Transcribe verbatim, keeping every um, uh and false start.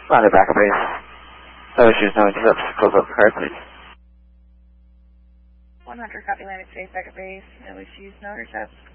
Ladder back at base. No issues, no interrupts. Close up the car, please. one hundred, copy landed safe back at base. No issues, no intercepts.